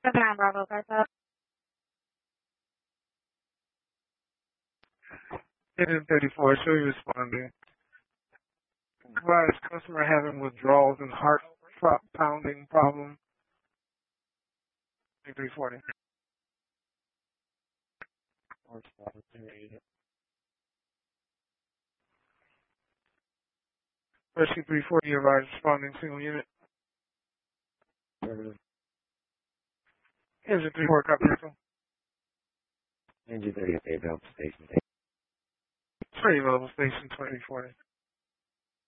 79 Bravo, guys up. Agent 34, show you responding. Advise customer having withdrawals and heart pounding problem. 340. Rescue 340, advise responding single unit. Agent 34, copy missile. Engine 30, available station. Sorry, available station 2040.